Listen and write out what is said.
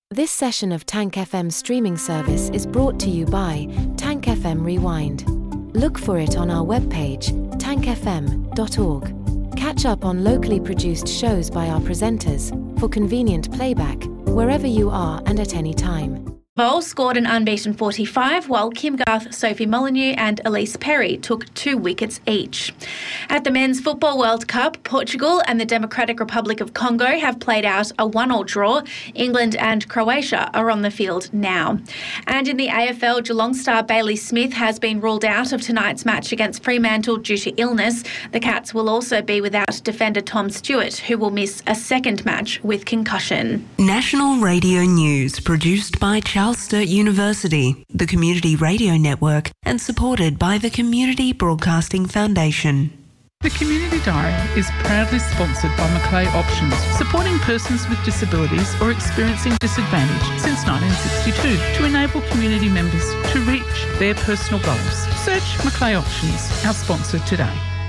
This session of Tank FM streaming service is brought to you by Tank FM Rewind. Look for it on our webpage, tankfm.org. Catch up on locally produced shows by our presenters, for convenient playback, wherever you are and at any time. Vol scored an unbeaten 45, while Kim Garth, Sophie Molyneux and Elise Perry took 2 wickets each. At the Men's Football World Cup, Portugal and the Democratic Republic of Congo have played out a 1-1 draw. England and Croatia are on the field now. And in the AFL, Geelong star Bailey Smith has been ruled out of tonight's match against Fremantle due to illness. The Cats will also be without defender Tom Stewart, who will miss a second match with concussion. National Radio News, produced by Charles Sturt University, the Community Radio Network, and supported by the Community Broadcasting Foundation. The Community Diary is proudly sponsored by Macleay Options, supporting persons with disabilities or experiencing disadvantage since 1962 to enable community members to reach their personal goals. Search Macleay Options, our sponsor today.